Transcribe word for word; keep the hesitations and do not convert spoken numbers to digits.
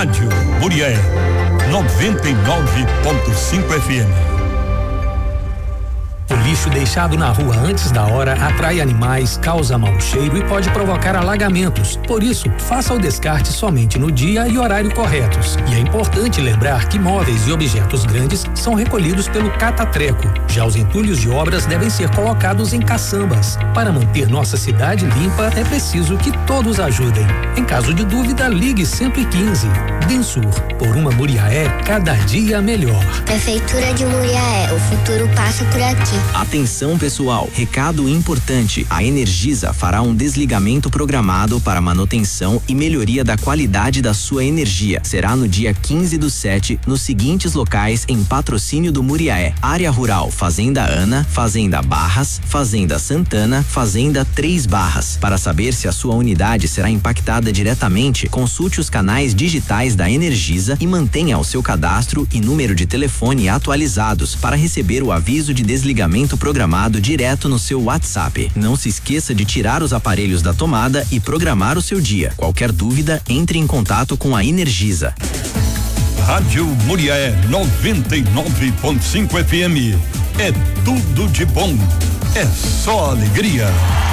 Rádio Muriaé, noventa e nove ponto cinco F M. O lixo deixado na rua antes da hora atrai animais, causa mau cheiro e pode provocar alagamentos. Por isso, faça o descarte somente no dia e horário corretos. E é importante lembrar que móveis e objetos grandes são recolhidos pelo catatreco. Já os entulhos de obras devem ser colocados em caçambas. Para manter nossa cidade limpa, é preciso que todos ajudem. Em caso de dúvida, ligue cento e quinze. Densur, por uma Muriaé, cada dia melhor. Prefeitura de Muriaé, o futuro passa por aqui. Atenção pessoal, recado importante, a Energisa fará um desligamento programado para manutenção e melhoria da qualidade da sua energia. Será no dia quinze do sete, nos seguintes locais em patrocínio do Muriaé: Área Rural Fazenda Ana, Fazenda Barras, Fazenda Santana, Fazenda Três Barras. Para saber se a sua unidade será impactada diretamente, consulte os canais digitais da Energisa e mantenha o seu cadastro e número de telefone atualizados para receber o aviso de desligamento programado direto no seu WhatsApp. Não se esqueça de tirar os aparelhos da tomada e programar o seu dia. Qualquer dúvida, entre em contato com a Energisa. Rádio Muriaé noventa e nove ponto cinco F M. É tudo de bom. É só alegria.